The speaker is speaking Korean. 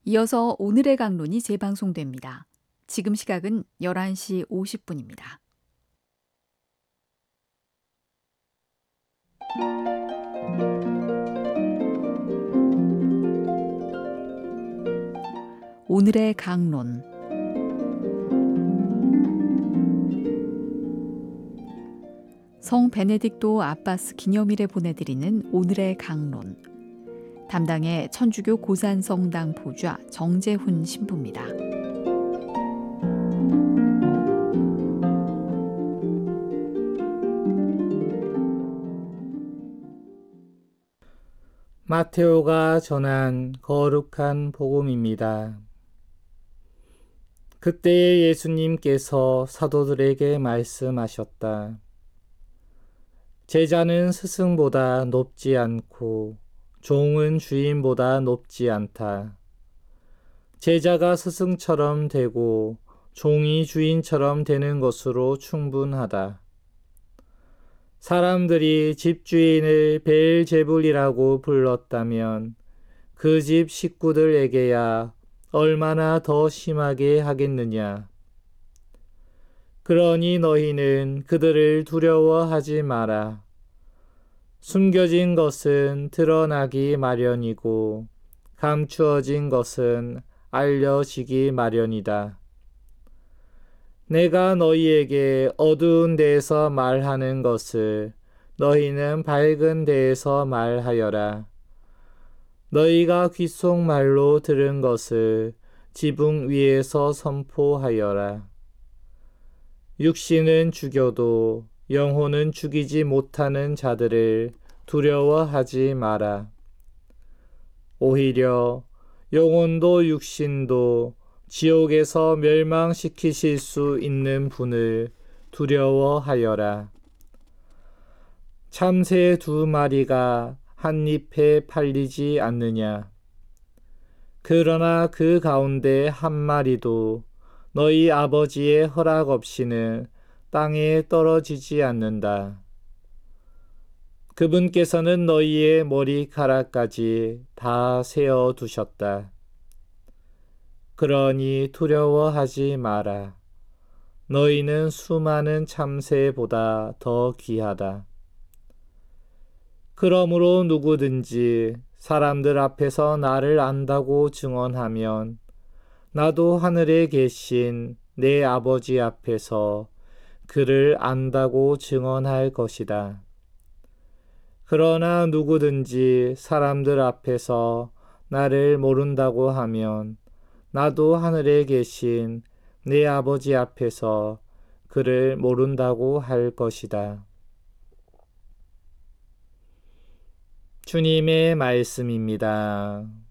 이어서 오늘의 강론이 재방송됩니다. 지금 시각은 11시 50분입니다. 오늘의 강론. 성 베네딕토 아바스 기념일에 보내드리는 오늘의 강론. 담당의 천주교 고산성당 보좌 정재훈 신부입니다. 마테오가 전한 거룩한 복음입니다. 그때에 예수님께서 사도들에게 말씀하셨다. 제자는 스승보다 높지 않고 종은 주인보다 높지 않다. 제자가 스승처럼 되고 종이 주인처럼 되는 것으로 충분하다. 사람들이 집주인을 베엘제불이라고 불렀다면 그 집 식구들에게야 얼마나 더 심하게 하겠느냐. 그러니 너희는 그들을 두려워하지 마라. 숨겨진 것은 드러나기 마련이고 감추어진 것은 알려지기 마련이다. 내가 너희에게 어두운 데에서 말하는 것을 너희는 밝은 데에서 말하여라. 너희가 귓속말로 들은 것을 지붕 위에서 선포하여라. 육신은 죽여도 영혼은 죽이지 못하는 자들을 두려워하지 마라. 오히려 영혼도 육신도 지옥에서 멸망시키실 수 있는 분을 두려워하여라. 참새 2마리가 한 잎에 팔리지 않느냐. 그러나 그 가운데 한 마리도 너희 아버지의 허락 없이는 땅에 떨어지지 않는다. 그분께서는 너희의 머리카락까지 다 세어 두셨다. 그러니 두려워하지 마라. 너희는 수많은 참새보다 더 귀하다. 그러므로 누구든지 사람들 앞에서 나를 안다고 증언하면 나도 하늘에 계신 내 아버지 앞에서 그를 안다고 증언할 것이다. 그러나 누구든지 사람들 앞에서 나를 모른다고 하면 나도 하늘에 계신 내 아버지 앞에서 그를 모른다고 할 것이다. 주님의 말씀입니다.